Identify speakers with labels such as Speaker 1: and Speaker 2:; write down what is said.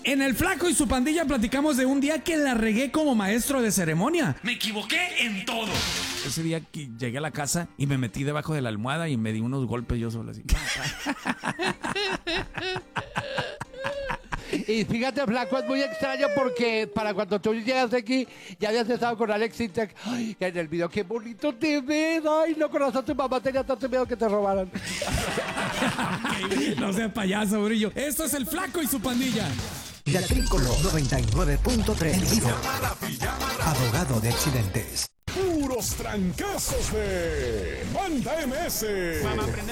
Speaker 1: En el Flaco y su pandilla platicamos de un día que la regué como maestro de ceremonia.
Speaker 2: Me equivoqué en todo.
Speaker 1: Ese día que llegué a la casa y me metí debajo de la almohada y me di unos golpes yo solo así.
Speaker 3: Y fíjate, Flaco, es muy extraño porque para cuando tú llegaste aquí, ya habías estado con Alex Intec. Ay, en el video, qué bonito te ves. Ay, no, corazón, tu mamá tenía tanto miedo que te robaran.
Speaker 1: No seas payaso, Brillo. Esto es el Flaco y su pandilla.
Speaker 4: La Tricolor 99.3 en vivo. Abogado de accidentes.
Speaker 5: Puros trancazos de Banda MS.